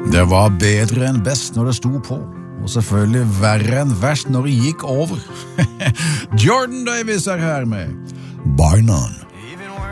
Det var bedre enn best når det sto på, og selvfølgelig verre enn verst når det gikk over. Jordan Davis er her med By None.